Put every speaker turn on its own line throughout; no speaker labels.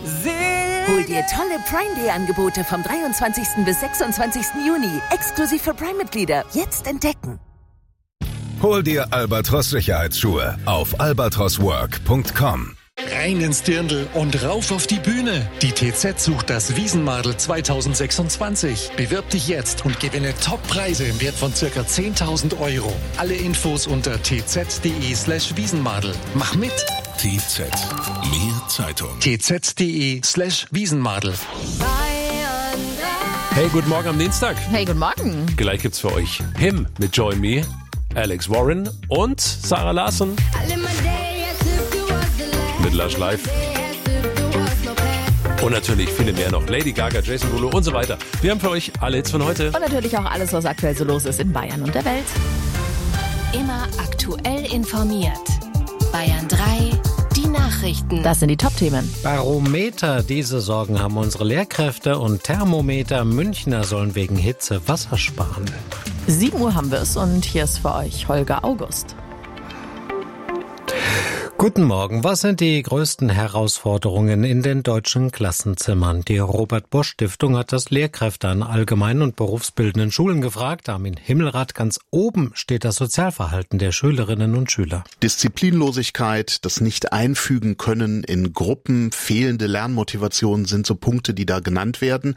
Hol dir tolle Prime-Day-Angebote vom 23. bis 26. Juni. Exklusiv für Prime-Mitglieder. Jetzt entdecken.
Hol dir Albatros Sicherheitsschuhe auf albatroswork.com.
Rein ins Dirndl und rauf auf die Bühne. Die TZ sucht das Wiesenmadel 2026. Bewirb dich jetzt und gewinne Top-Preise im Wert von ca. 10.000 €. Alle Infos unter tz.de/Wiesenmadel. Mach mit!
TZ. Mehr Zeitung.
tz.de/Wiesenmadel.
Hey, guten Morgen am Dienstag.
Hey, guten Morgen.
Gleich gibt's für euch Him mit Join Me, Alex Warren und Sarah Larsson mit Lush Life. Und natürlich viele mehr noch. Lady Gaga, Jason Derulo und so weiter. Wir haben für euch alle Hits von heute.
Und natürlich auch alles, was aktuell so los ist in Bayern und der Welt.
Immer aktuell informiert. Bayern 3, die Nachrichten.
Das sind die Top-Themen.
Barometer, diese Sorgen haben unsere Lehrkräfte, und Thermometer. Münchner sollen wegen Hitze Wasser sparen.
7 Uhr haben wir es und hier ist für euch Holger August.
Guten Morgen. Was sind die größten Herausforderungen in den deutschen Klassenzimmern? Die Robert-Bosch-Stiftung hat das Lehrkräfte an allgemeinen und berufsbildenden Schulen gefragt. Armin Himmelrath, ganz oben steht das Sozialverhalten der Schülerinnen und Schüler.
Disziplinlosigkeit, das Nicht-Einfügen können in Gruppen, fehlende Lernmotivation sind so Punkte, die da genannt werden.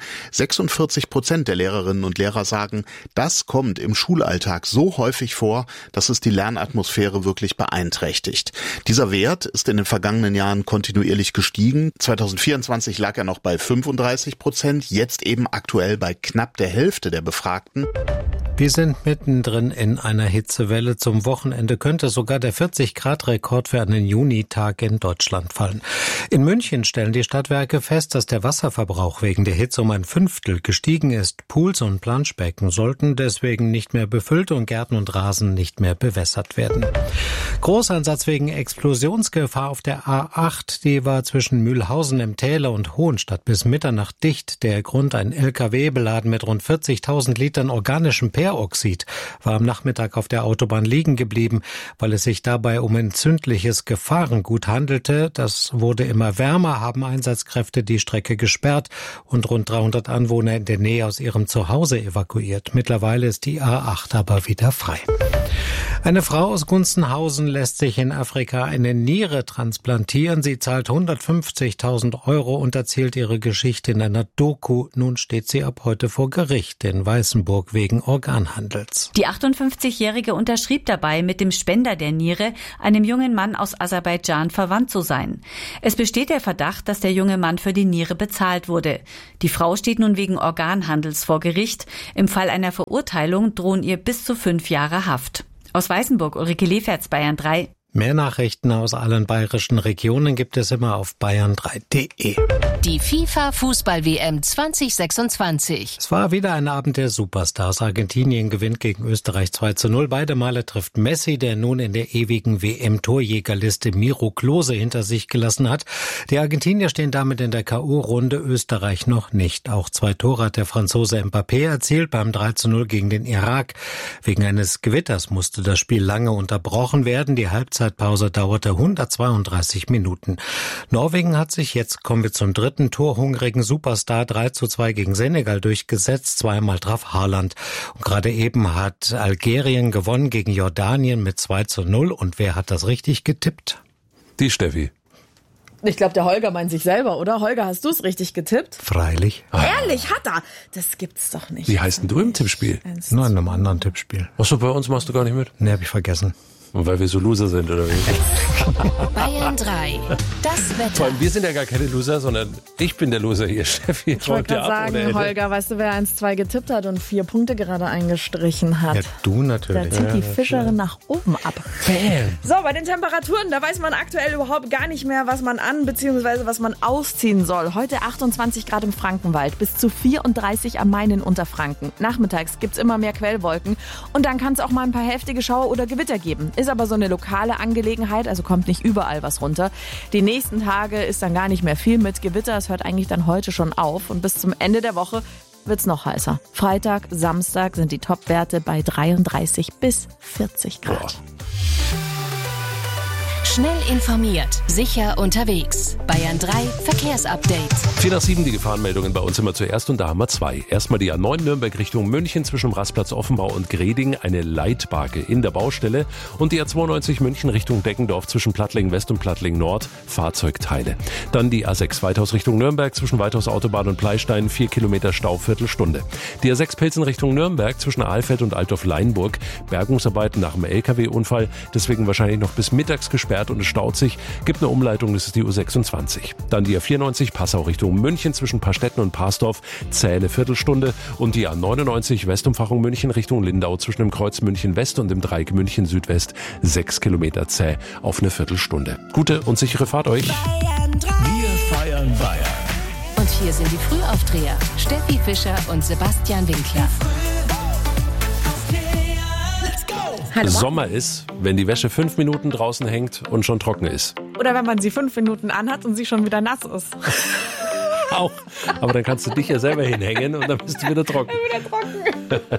46% der Lehrerinnen und Lehrer sagen, das kommt im Schulalltag so häufig vor, dass es die Lernatmosphäre wirklich beeinträchtigt. Dieser Wert ist in den vergangenen Jahren kontinuierlich gestiegen. 2024 lag er noch bei 35%, jetzt eben aktuell bei knapp der Hälfte der Befragten.
Wir sind mittendrin in einer Hitzewelle. Zum Wochenende könnte sogar der 40-Grad-Rekord für einen Junitag in Deutschland fallen. In München stellen die Stadtwerke fest, dass der Wasserverbrauch wegen der Hitze um ein Fünftel gestiegen ist. Pools und Planschbecken sollten deswegen nicht mehr befüllt und Gärten und Rasen nicht mehr bewässert werden. Großeinsatz wegen Explosionsgefahr auf der A8. Die war zwischen Mühlhausen im Täler und Hohenstadt bis Mitternacht dicht. Der Grund: ein LKW beladen mit rund 40.000 Litern organischem Peroxid war am Nachmittag auf der Autobahn liegen geblieben, weil es sich dabei um entzündliches Gefahrengut handelte. Das wurde immer wärmer, haben Einsatzkräfte die Strecke gesperrt und rund 300 Anwohner in der Nähe aus ihrem Zuhause evakuiert. Mittlerweile ist die A8 aber wieder frei. Eine Frau aus Gunzenhausen lässt sich in Afrika eine Niere transplantieren. Sie zahlt 150.000 € und erzählt ihre Geschichte in einer Doku. Nun steht sie ab heute vor Gericht in Weißenburg wegen Organhandels.
Die 58-Jährige unterschrieb dabei, mit dem Spender der Niere, einem jungen Mann aus Aserbaidschan, verwandt zu sein. Es besteht der Verdacht, dass der junge Mann für die Niere bezahlt wurde. Die Frau steht nun wegen Organhandels vor Gericht. Im Fall einer Verurteilung drohen ihr bis zu 5 Jahre Haft. Aus Weißenburg, Ulrike Leferz, Bayern 3.
Mehr Nachrichten aus allen bayerischen Regionen gibt es immer auf bayern3.de.
Die FIFA-Fußball-WM 2026.
Es war wieder ein Abend der Superstars. Argentinien gewinnt gegen Österreich 2:0. Beide Male trifft Messi, der nun in der ewigen WM-Torjägerliste Miro Klose hinter sich gelassen hat. Die Argentinier stehen damit in der K.O.-Runde, Österreich noch nicht. Auch 2 Tore hat der Franzose Mbappé erzielt beim 3:0 gegen den Irak. Wegen eines Gewitters musste das Spiel lange unterbrochen werden. Die Halbzeitpause dauerte 132 Minuten. Norwegen hat sich, jetzt kommen wir zum dritten torhungrigen Superstar, 3:2 gegen Senegal durchgesetzt. 2-mal traf Haaland. Und gerade eben hat Algerien gewonnen gegen Jordanien mit 2:0. Und wer hat das richtig getippt?
Die Steffi.
Ich glaube, der Holger meint sich selber, oder? Holger, hast du es richtig getippt?
Freilich.
Ehrlich, hat er? Das gibt's doch nicht.
Wie heißt denn du im Tippspiel?
Nur in einem anderen Tippspiel.
Achso, bei uns machst du gar nicht mit?
Ne, hab ich vergessen.
Und weil wir so Loser sind, oder wie?
Bayern 3, das Wetter.
Vor allem, wir sind ja gar keine Loser, sondern ich bin der Loser hier, Steffi.
Ich wollte gerade sagen, Holger, weißt du, wer 1-2 getippt hat und 4 Punkte gerade eingestrichen hat?
Ja, du natürlich.
Da zieht die Fischerin nach oben ab.
Bam.
So, bei den Temperaturen, da weiß man aktuell überhaupt gar nicht mehr, was man an- bzw. was man ausziehen soll. Heute 28 Grad im Frankenwald, bis zu 34 am Main in Unterfranken. Nachmittags gibt's immer mehr Quellwolken und dann kann es auch mal ein paar heftige Schauer oder Gewitter geben. Ist aber so eine lokale Angelegenheit, also kommt nicht überall was runter. Die nächsten Tage ist dann gar nicht mehr viel mit Gewitter. Es hört eigentlich dann heute schon auf und bis zum Ende der Woche wird's noch heißer. Freitag, Samstag sind die Topwerte bei 33 bis 40 Grad.
Boah.
Schnell informiert, sicher unterwegs. Bayern 3 Verkehrsupdate.
4:07 die Gefahrenmeldungen bei uns immer zuerst und da haben wir zwei. Erstmal die A9 Nürnberg Richtung München zwischen Rastplatz Offenbau und Greding, eine Leitbarke in der Baustelle. Und die A92 München Richtung Deckendorf zwischen Plattling West und Plattling Nord, Fahrzeugteile. Dann die A6 Weithaus Richtung Nürnberg zwischen Weithaus Autobahn und Pleistein, 4 Kilometer Stau, Viertelstunde. Die A6 Pilsen Richtung Nürnberg zwischen Ahlfeld und Altdorf-Leinburg, Bergungsarbeiten nach einem LKW-Unfall, deswegen wahrscheinlich noch bis mittags gesperrt und es staut sich. Gibt eine Umleitung, das ist die U26. Dann die A94 Passau Richtung München zwischen Paarstetten und Parsdorf, zäh eine Viertelstunde. Und die A99 Westumfahrung München Richtung Lindau zwischen dem Kreuz München West und dem Dreieck München Südwest, 6 Kilometer zäh auf eine Viertelstunde. Gute und sichere Fahrt euch.
Wir feiern Bayern.
Und hier sind die Frühaufdreher. Steffi Fischer und Sebastian Winkler.
Hallo.
Sommer ist, wenn die Wäsche 5 Minuten draußen hängt und schon trocken ist.
Oder wenn man sie 5 Minuten anhat und sie schon wieder nass ist.
Auch. Aber dann kannst du dich ja selber hinhängen und dann bist du wieder trocken.